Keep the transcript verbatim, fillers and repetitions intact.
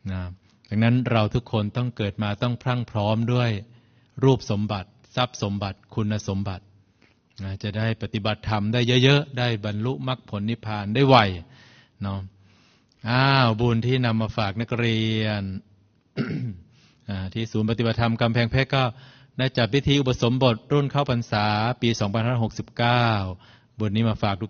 นะดังนั้นเราทุกคนต้องเกิดมาต้องพรั่งพร้อมด้วยรูปสมบัติทรัพย์สมบัติคุณสมบัตินะจะได้ปฏิบัติธรรมได้เยอะๆได้บรรลุมรรคผลนิพพานได้ไวเนาะอ้าวบุญที่นำมาฝากนักเรียน ที่ศูนย์ปฏิบัติธรรมกำแพงเพชรก็ได้จัดพิธีอุปสมบทรุ่นเข้าพรรษาปีสองพันห้าร้อยหกสิบเก้าบุญนี้มาฝากทุก